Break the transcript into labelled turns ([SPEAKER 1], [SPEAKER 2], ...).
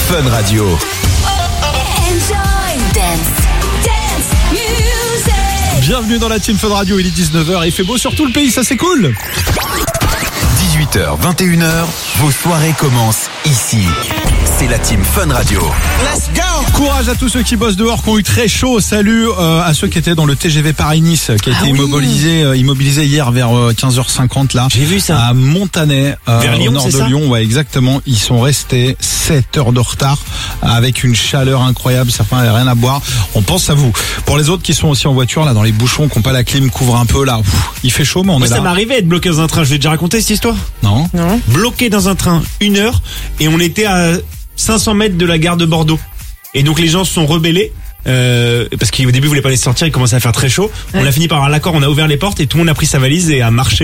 [SPEAKER 1] Fun Radio. Bienvenue dans la Team Fun Radio, il est 19h et il fait beau sur tout le pays, ça c'est cool. 18h, 21h, vos soirées commencent ici. C'est la Team Fun Radio.
[SPEAKER 2] Let's go!
[SPEAKER 1] Courage à tous ceux qui bossent dehors, qui ont eu très chaud. Salut à ceux qui étaient dans le TGV Paris-Nice, qui a été immobilisé hier vers 15h50 là.
[SPEAKER 2] J'ai vu ça.
[SPEAKER 1] À Montanet,
[SPEAKER 2] vers Lyon,
[SPEAKER 1] au nord de
[SPEAKER 2] ça
[SPEAKER 1] Lyon. Ouais, exactement. Ils sont restés 7 heures de retard avec une chaleur incroyable. Certains n'avaient rien à boire. On pense à vous. Pour les autres qui sont aussi en voiture là, dans les bouchons, qui n'ont pas la clim, couvre un peu là. Il fait chaud, mais on est là.
[SPEAKER 2] Ça m'est arrivé d'être bloqué dans un train. Je l'ai déjà raconté cette histoire.
[SPEAKER 1] Non.
[SPEAKER 2] Bloqué dans un train 1 heure et on était à 500 mètres de la gare de Bordeaux. Et donc les gens se sont rebellés parce qu'au début ils voulaient pas les sortir, il commençait à faire très chaud. On a fini par avoir l'accord, on a ouvert les portes et tout le monde a pris sa valise et a marché.